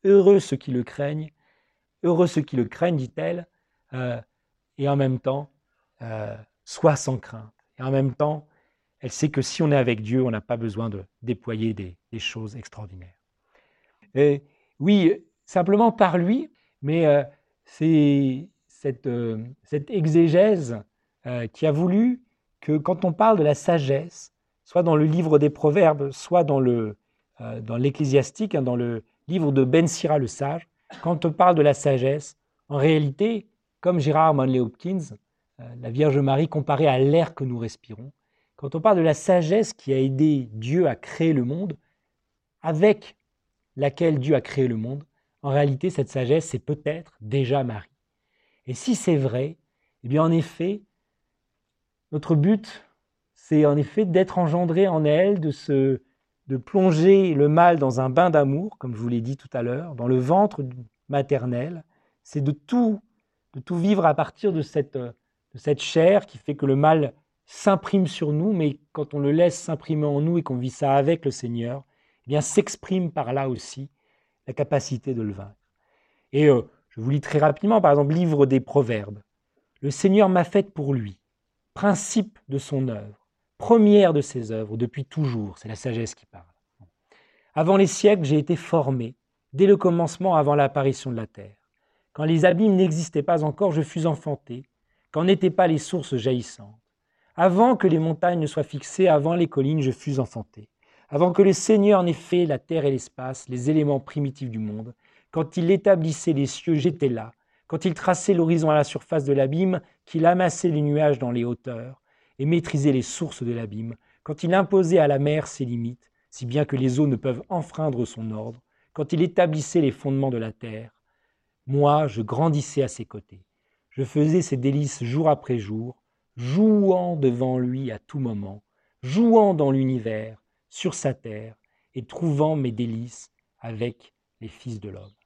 Heureux ceux qui le craignent, dit-elle, et en même temps, sois sans crainte. Et en même temps, elle sait que si on est avec Dieu, on n'a pas besoin de déployer des choses extraordinaires. Et oui, simplement par lui, mais c'est cette exégèse qui a voulu que quand on parle de la sagesse, soit dans le livre des Proverbes, soit dans l'Ecclésiastique, dans le livre de Ben Sira le sage, quand on parle de la sagesse, en réalité, comme Gérard Manley Hopkins, la Vierge Marie comparée à l'air que nous respirons, quand on parle de la sagesse qui a aidé Dieu à créer le monde, avec laquelle Dieu a créé le monde, en réalité, cette sagesse, c'est peut-être déjà Marie. Et si c'est vrai, eh bien en effet, notre but, c'est en effet d'être engendré en elle, de plonger le mal dans un bain d'amour, comme je vous l'ai dit tout à l'heure, dans le ventre maternel. C'est de tout vivre à partir de cette chair qui fait que le mal s'imprime sur nous, mais quand on le laisse s'imprimer en nous et qu'on vit ça avec le Seigneur, eh bien s'exprime par là aussi la capacité de le vaincre. Et je vous lis très rapidement, par exemple, livre des Proverbes. Le Seigneur m'a faite pour lui, principe de son œuvre, première de ses œuvres depuis toujours. C'est la sagesse qui parle. Avant les siècles, j'ai été formé, dès le commencement avant l'apparition de la terre. Quand les abîmes n'existaient pas encore, je fus enfanté, quand n'étaient pas les sources jaillissantes. Avant que les montagnes ne soient fixées, avant les collines, je fus enfanté. Avant que le Seigneur n'ait fait la terre et l'espace, les éléments primitifs du monde, quand il établissait les cieux, j'étais là. Quand il traçait l'horizon à la surface de l'abîme, qu'il amassait les nuages dans les hauteurs et maîtrisait les sources de l'abîme, quand il imposait à la mer ses limites, si bien que les eaux ne peuvent enfreindre son ordre, quand il établissait les fondements de la terre, moi, je grandissais à ses côtés. Je faisais ses délices jour après jour, jouant devant lui à tout moment, jouant dans l'univers, sur sa terre, et trouvant mes délices avec les fils de l'homme.